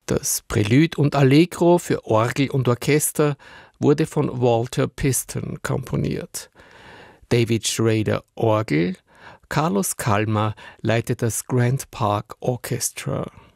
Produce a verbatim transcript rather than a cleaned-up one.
Das Prelude und Allegro für Orgel und Orchester wurde von Walter Piston komponiert. David Schrader Orgel, Carlos Kalmar leitet das Grand Park Orchestra.